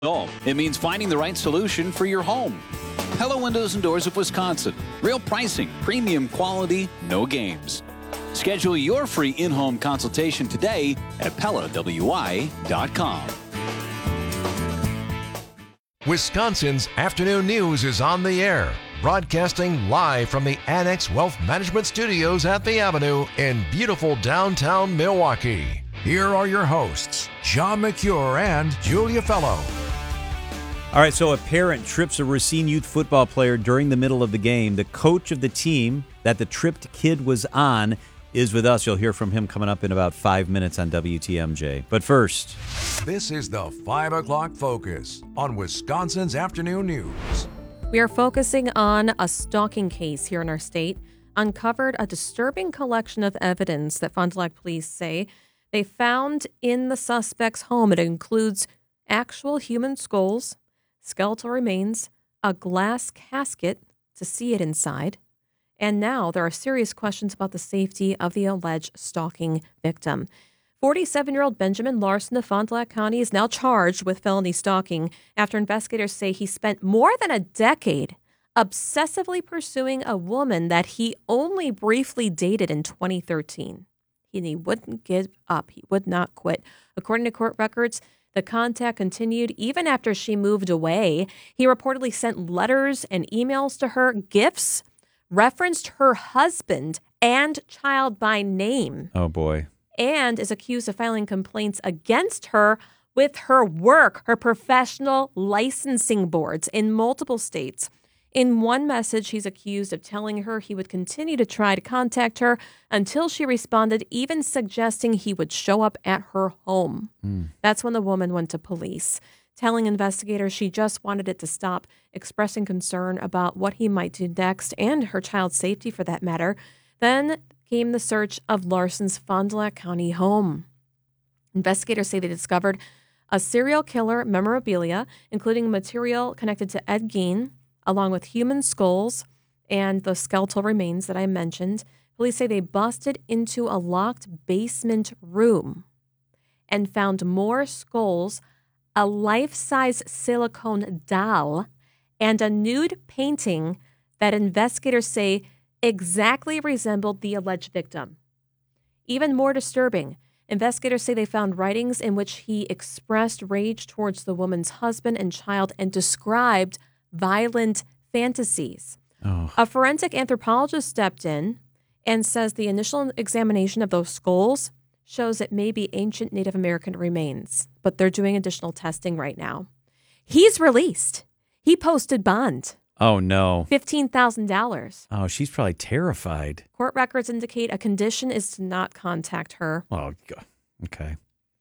all. It means finding the right solution for your home. Pella Windows and Doors of Wisconsin. Real pricing, premium quality, no games. Schedule your free in-home consultation today at PellaWI.com. Wisconsin's afternoon news is on the air, broadcasting live from the Annex Wealth Management Studios at the Avenue in beautiful downtown Milwaukee. Here are your hosts, John McCure and Julia Fellow. All right, so a parent trips a Racine youth football player during the middle of the game. The coach of the team that the tripped kid was on is with us. You'll hear from him coming up in about 5 minutes on WTMJ. But first, this is the 5 o'clock focus on Wisconsin's afternoon news. We are focusing on a stalking case here in our state. Uncovered a disturbing collection of evidence that Fond du Lac police say they found in the suspect's home. It includes actual human skulls, skeletal remains, a glass casket to see it inside, and now there are serious questions about the safety of the alleged stalking victim. 47-year-old Benjamin Larson of Fond du Lac County is now charged with felony stalking after investigators say he spent more than a decade obsessively pursuing a woman that he only briefly dated in 2013. He wouldn't give up. He would not quit. According to court records, the contact continued even after she moved away. He reportedly sent letters and emails to her, gifts, referenced her husband and child by name. oh boy. And is accused of filing complaints against her with her work, her professional licensing boards in multiple states. In one message, he's accused of telling her he would continue to try to contact her until she responded, even suggesting he would show up at her home. That's when the woman went to police, telling investigators she just wanted it to stop, expressing concern about what he might do next and her child's safety for that matter. Then came the search of Larson's Fond du Lac County home. Investigators say they discovered a serial killer memorabilia, including material connected to Ed Gein, along with human skulls and the skeletal remains that I mentioned. Police say they busted into a locked basement room and found more skulls, a life-size silicone doll, and a nude painting that investigators say exactly resembled the alleged victim. Even more disturbing, investigators say they found writings in which he expressed rage towards the woman's husband and child and described violent fantasies. A forensic anthropologist stepped in and says the initial examination of those skulls shows it may be ancient Native American remains, but they're doing additional testing right now. He's released. He posted bond. Oh, no. $15,000. Oh, she's probably terrified. Court records indicate a condition is to not contact her. Oh, God. Okay.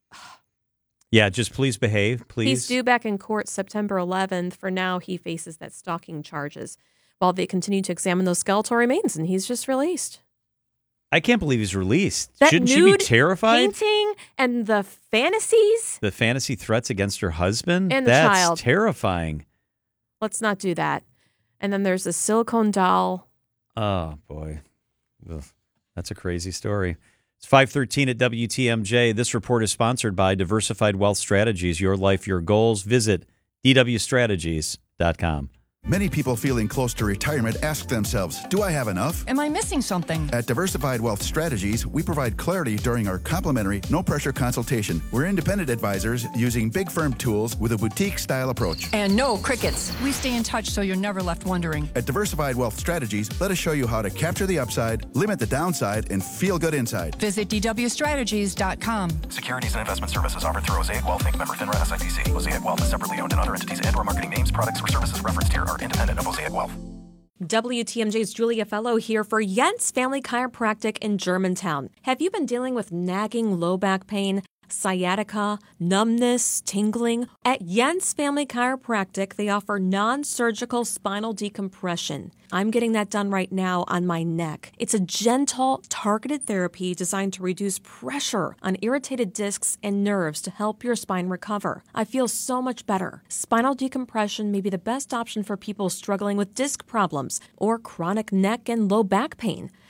Yeah, just please behave, please. He's due back in court September 11th. For now, he faces that stalking charges while they continue to examine those skeletal remains, and he's just released. I can't believe he's released. That Shouldn't she be terrified? Painting and the fantasies. The fantasy threats against her husband? And the That's child. terrifying. Let's not do that. And then there's the silicone doll. Oh, boy. Ugh. That's a crazy story. It's 5:13 at WTMJ. This report is sponsored by Diversified Wealth Strategies. Your life, your goals. Visit dwstrategies.com. Many people feeling close to retirement ask themselves, do I have enough? Am I missing something? At Diversified Wealth Strategies, we provide clarity during our complimentary, no-pressure consultation. We're independent advisors using big firm tools with a boutique-style approach. And no crickets. We stay in touch so you're never left wondering. At Diversified Wealth Strategies, let us show you how to capture the upside, limit the downside, and feel good inside. Visit dwstrategies.com. Securities and investment services offered through Mosaic Wealth Inc. Member FINRA SIPC. Mosaic Wealth is separately owned, and other entities and/or marketing names, products, or services referenced here are independent of Mosaic Wealth. WTMJ's Julia Fellow here for Jens Family Chiropractic in Germantown. Have you been dealing with nagging low back pain, sciatica, numbness, tingling? At Jens Family Chiropractic, they offer non-surgical spinal decompression. I'm getting that done right now on my neck. It's a gentle, targeted therapy designed to reduce pressure on irritated discs and nerves to help your spine recover. I feel so much better. Spinal decompression may be the best option for people struggling with disc problems or chronic neck and low back pain.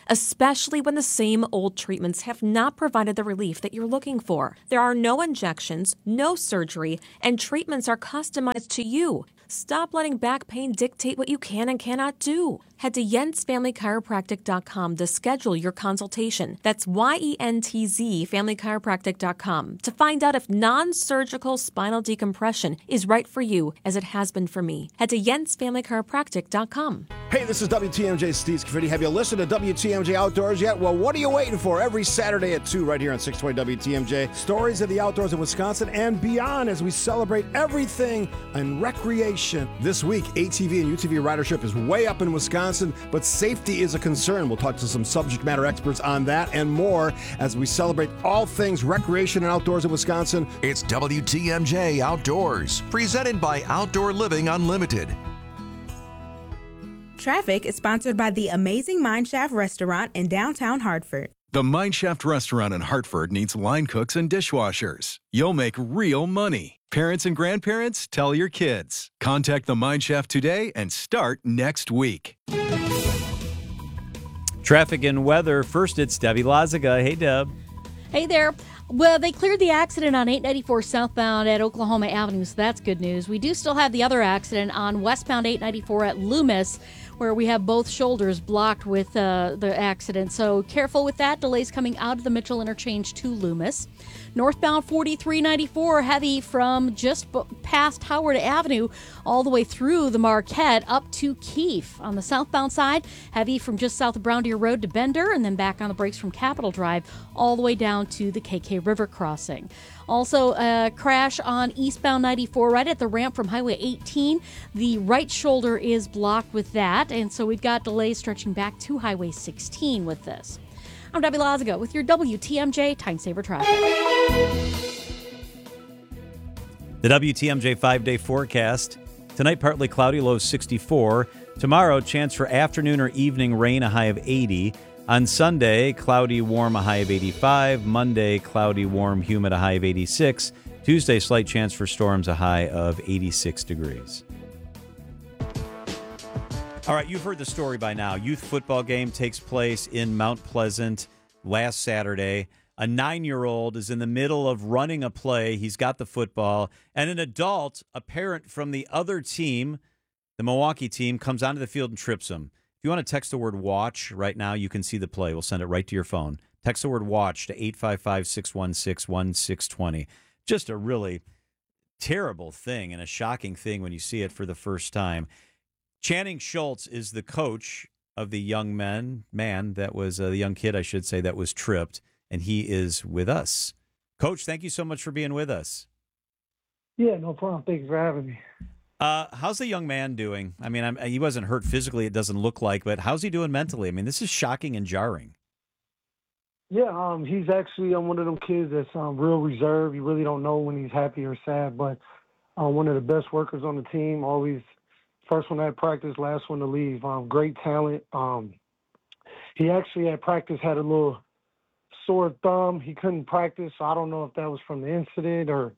especially when the same old treatments have not provided the relief that you're looking for. There are no injections, no surgery, and treatments are customized to you. Stop letting back pain dictate what you can and cannot do. Head to yentzfamilychiropractic.com to schedule your consultation. That's YENTZ familychiropractic.com to find out if non-surgical spinal decompression is right for you, as it has been for me. Head to yentzfamilychiropractic.com. Hey, this is WTMJ Steve Scafidi. Have you listened to WTMJ Outdoors yet? Well, what are you waiting for? Every Saturday at 2 right here on 620 WTMJ. Stories of the outdoors in Wisconsin and beyond as we celebrate everything in recreation. This week, ATV and UTV ridership is way up in Wisconsin, but safety is a concern. We'll talk to some subject matter experts on that and more as we celebrate all things recreation and outdoors in Wisconsin. It's WTMJ Outdoors, presented by Outdoor Living Unlimited. Traffic is sponsored by the Amazing Mineshaft Restaurant in downtown Hartford. The Mineshaft Restaurant in Hartford needs line cooks and dishwashers. You'll make real money. Parents and grandparents, tell your kids. Contact the Mineshaft today and start next week. Traffic and weather. First, it's Debbie Lazaga. Hey, Deb. Hey there. Well, they cleared the accident on 894 southbound at Oklahoma Avenue, so that's good news. We do still have the other accident on westbound 894 at Loomis, where we have both shoulders blocked with the accident. So careful with that. Delays coming out of the Mitchell Interchange to Loomis. Northbound 4394, heavy from just past Howard Avenue all the way through the Marquette up to Keefe. On the southbound side, heavy from just south of Brown Deer Road to Bender, and then back on the brakes from Capitol Drive all the way down to the KK River crossing. Also, a crash on eastbound 94 right at the ramp from Highway 18. The right shoulder is blocked with that, and so we've got delays stretching back to Highway 16 with this. I'm Debbie Lazaga with your WTMJ Time Saver Traffic. The WTMJ 5-day forecast. Tonight, partly cloudy, low 64. Tomorrow, chance for afternoon or evening rain, a high of 80. On Sunday, cloudy, warm, a high of 85. Monday, cloudy, warm, humid, a high of 86. Tuesday, slight chance for storms, a high of 86 degrees. All right, you've heard the story by now. Youth football game takes place in Mount Pleasant last Saturday. A 9-year-old is in the middle of running a play. He's got the football. And an adult, a parent from the other team, the Milwaukee team, comes onto the field and trips him. If you want to text the word watch right now, you can see the play. We'll send it right to your phone. Text the word watch to 855-616-1620. Just a really terrible thing and a shocking thing when you see it for the first time. Channing Schultz is the coach of the young man that was the young kid, I should say, that was tripped, and he is with us. Coach, thank you so much for being with us. Yeah, no problem. Thanks for having me. How's the young man doing? I mean, he wasn't hurt physically, it doesn't look like, but how's he doing mentally? I mean, this is shocking and jarring. Yeah, he's actually one of them kids that's real reserved. You really don't know when he's happy or sad, but one of the best workers on the team, always first one at practice, last one to leave. Great talent. He actually at practice had a little sore thumb. He couldn't practice, so I don't know if that was from the incident or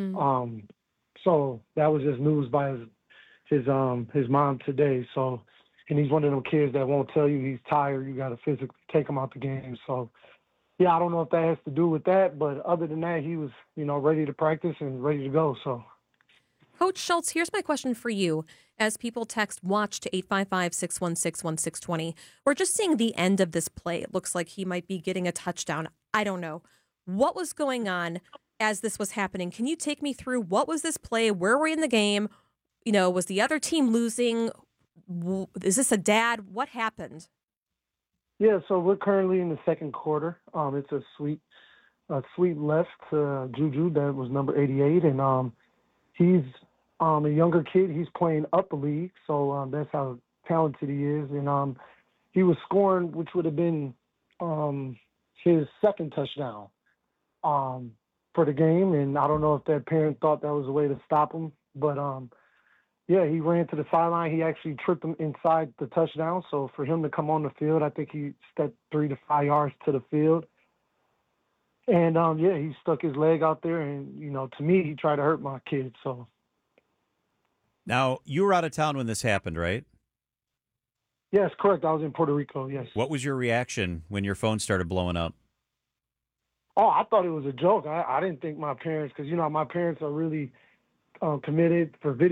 so that was just news by his mom today. So, and he's one of them kids that won't tell you he's tired. You got to physically take him out the game. So, yeah, I don't know if that has to do with that, but other than that, he was, ready to practice and ready to go. So, Coach Schultz, here's my question for you. As people text WATCH to 855-616-1620, we're just seeing the end of this play. It looks like he might be getting a touchdown. I don't know. What was going on as this was happening? Can you take me through what was this play? Where were we in the game? Was the other team losing? Is this a dad? What happened? Yeah, so we're currently in the second quarter. It's a sweep left to Juju, that was number 88, and he's a younger kid. He's playing up the league, so that's how talented he is. And he was scoring, which would have been his second touchdown for the game. And I don't know if that parent thought that was a way to stop him. But, yeah, he ran to the sideline. He actually tripped him inside the touchdown. So for him to come on the field, I think he stepped 3 to 5 yards to the field. And, yeah, he stuck his leg out there. And, to me, he tried to hurt my kid. So. Now, you were out of town when this happened, right? Yes, correct. I was in Puerto Rico. Yes. What was your reaction when your phone started blowing up? Oh, I thought it was a joke. I didn't think my parents, because my parents are really committed for video.